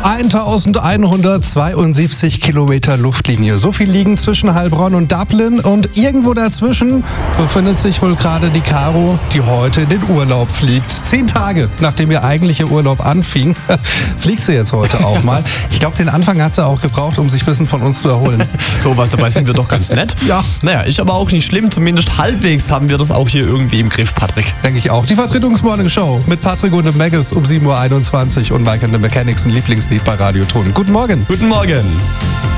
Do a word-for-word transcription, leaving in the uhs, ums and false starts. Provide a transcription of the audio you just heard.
eintausendeinhundertzweiundsiebzig Kilometer Luftlinie. So viel liegen zwischen Heilbronn und Dublin. Und irgendwo dazwischen befindet sich wohl gerade die Caro, die heute in den Urlaub fliegt. Zehn Tage, nachdem ihr eigentlicher Urlaub anfing, fliegt sie jetzt heute auch mal. Ich glaube, den Anfang hat sie auch gebraucht, um sich ein bisschen von uns zu erholen. So was, dabei sind wir doch ganz nett. Ja. Naja, ist aber auch nicht schlimm. Zumindest halbwegs haben wir das auch hier irgendwie im Griff, Patrick. Denke ich auch. Die Vertretungsmorning-Show mit Patrick und dem Maggis um sieben Uhr einundzwanzig und Mike and the Mechanics, ein Lieblingslied bei Radio Ton. Guten Morgen. Guten Morgen.